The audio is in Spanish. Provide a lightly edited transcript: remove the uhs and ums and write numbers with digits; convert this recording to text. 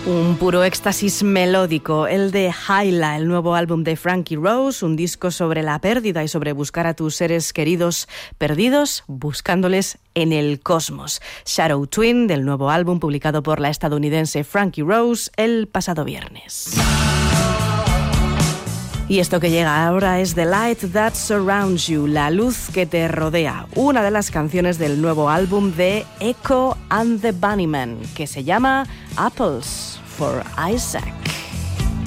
Un puro éxtasis melódico, el de Hyla, el nuevo álbum de Frankie Rose, un disco sobre la pérdida y sobre buscar a tus seres queridos perdidos, buscándoles en el cosmos. Shadow Twin, del nuevo álbum publicado por la estadounidense Frankie Rose el pasado viernes. Y esto que llega ahora es The Light That Surrounds You, la luz que te rodea, una de las canciones del nuevo álbum de Echo and the Bunnymen, que se llama Apples for Isaac.